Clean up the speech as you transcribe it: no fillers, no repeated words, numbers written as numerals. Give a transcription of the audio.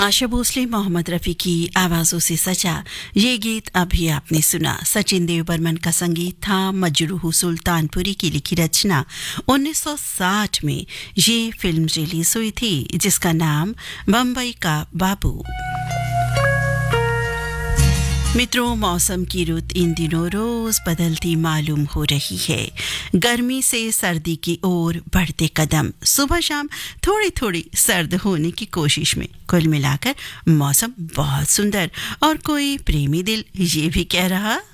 आशा भोसले, मोहम्मद रफ़ी की आवाज़ों से सजा ये गीत अभी आपने सुना। सचिन देव बर्मन का संगीत था। मजरूह सुल्तानपुरी की लिखी रचना 1960 में ये फिल्म रिलीज हुई थी जिसका नाम बम्बई का बाबू। मित्रों, मौसम की रुत इन दिनों रोज बदलती मालूम हो रही है। गर्मी से सर्दी की ओर बढ़ते कदम, सुबह शाम थोड़ी थोड़ी सर्द होने की कोशिश में। कुल मिलाकर मौसम बहुत सुंदर और कोई प्रेमी दिल ये भी कह रहा